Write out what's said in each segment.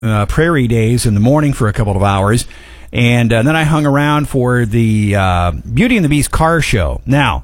Prairie Days in the morning for a couple of hours. And then I hung around for the Beauty and the Beast car show. Now,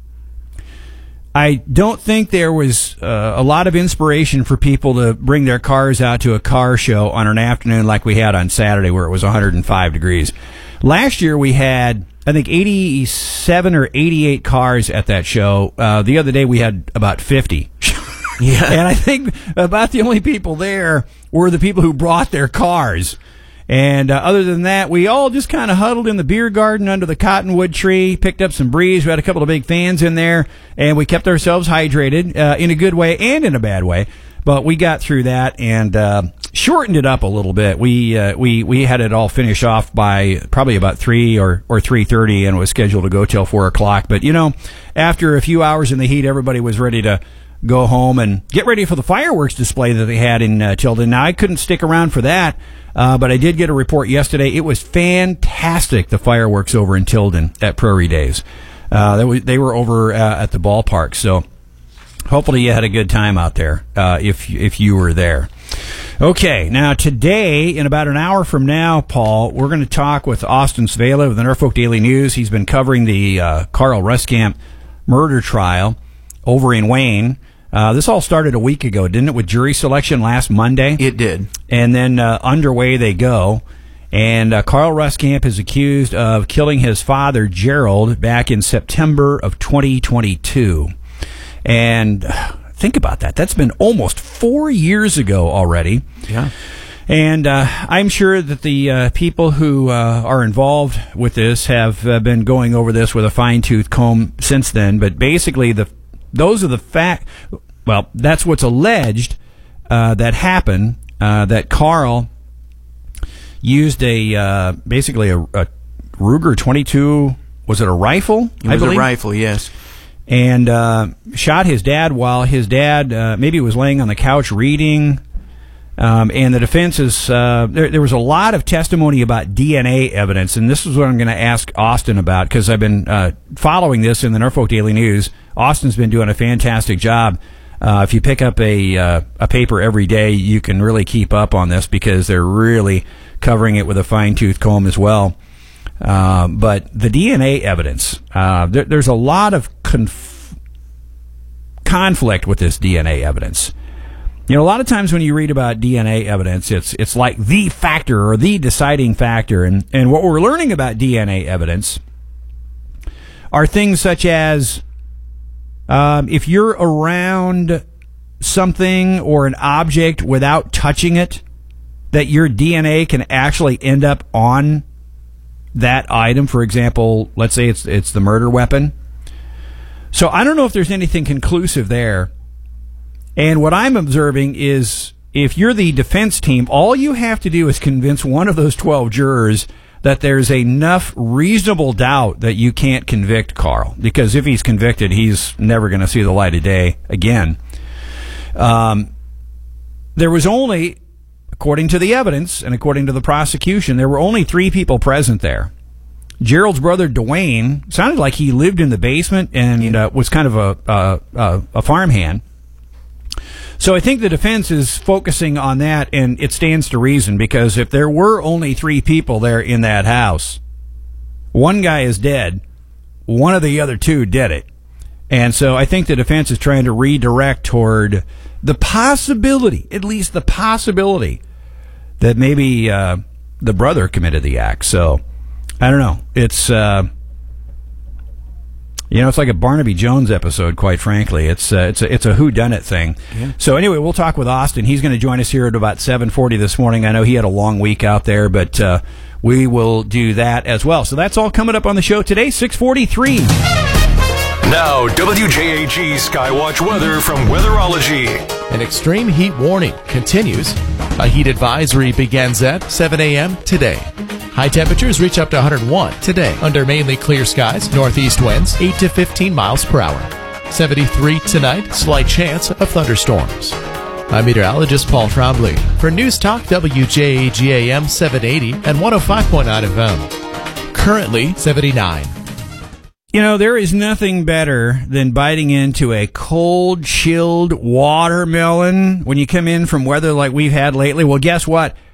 I don't think there was a lot of inspiration for people to bring their cars out to a car show on an afternoon like we had on Saturday where it was 105 degrees. Last year we had, I think, 87 or 88 cars at that show. The other day we had about 50. Yeah. And I think about the only people there were the people who brought their cars. And other than that, we all just kind of huddled in the beer garden under the cottonwood tree, picked up some breeze. We had a couple of big fans in there, and we kept ourselves hydrated in a good way and in a bad way. But we got through that and shortened it up a little bit. We had it all finished off by probably about 3 or 3:30, and it was scheduled to go till 4 o'clock. But, after a few hours in the heat, everybody was ready to go home and get ready for the fireworks display that they had in Tilden. Now, I couldn't stick around for that, but I did get a report yesterday. It was fantastic, the fireworks over in Tilden at Prairie Days. They were over at the ballpark, so hopefully you had a good time out there if you were there. Okay, now today, in about an hour from now, Paul, we're going to talk with Austin Svela of the Norfolk Daily News. He's been covering the Carl Ruskamp murder trial over in Wayne. This all started a week ago, didn't it, with jury selection last Monday? It did. And then underway they go. And Carl Ruskamp is accused of killing his father, Gerald, back in September of 2022. And think about that. That's been almost 4 years ago already. Yeah. And I'm sure that the people who are involved with this have been going over this with a fine-tooth comb since then. But basically, those are the fact. Well, that's what's alleged that happened. That Carl used basically a Ruger 22. Was it a rifle? It was a rifle, yes. And shot his dad while his dad maybe was laying on the couch reading. And the defense is there was a lot of testimony about DNA evidence, and this is what I'm going to ask Austin about because I've been following this in the Norfolk Daily News. Austin's been doing a fantastic job. If you pick up a paper every day, you can really keep up on this because they're really covering it with a fine-tooth comb as well. But the DNA evidence, there's a lot of conflict with this DNA evidence. A lot of times when you read about DNA evidence, it's like the factor or the deciding factor. And what we're learning about DNA evidence are things such as if you're around something or an object without touching it, that your DNA can actually end up on that item. For example, let's say it's the murder weapon. So I don't know if there's anything conclusive there. And what I'm observing is if you're the defense team, all you have to do is convince one of those 12 jurors that there's enough reasonable doubt that you can't convict Carl. Because if he's convicted, he's never going to see the light of day again. There was only, according to the evidence and according to the prosecution, there were only 3 people present there. Gerald's brother, Dwayne, sounded like he lived in the basement and was kind of a farmhand. So I think the defense is focusing on that, and it stands to reason, because if there were only 3 people there in that house, one guy is dead, one of the other 2 did it. And so I think the defense is trying to redirect toward the possibility, at least the possibility, that maybe the brother committed the act. So I don't know. It's it's like a Barnaby Jones episode, quite frankly. It's a whodunit thing. Yeah. So anyway, we'll talk with Austin. He's going to join us here at about 7:40 this morning. I know he had a long week out there, but we will do that as well. So that's all coming up on the show today, 6:43. Now, WJAG Skywatch weather from Weatherology. An extreme heat warning continues. A heat advisory begins at 7 a.m. today. High temperatures reach up to 101 today under mainly clear skies, northeast winds 8 to 15 miles per hour. 73 tonight, slight chance of thunderstorms. I'm meteorologist Paul Trombley for News Talk WJAG AM 780 and 105.9 FM. Currently 79. You know, there is nothing better than biting into a cold, chilled watermelon when you come in from weather like we've had lately. Well, guess what?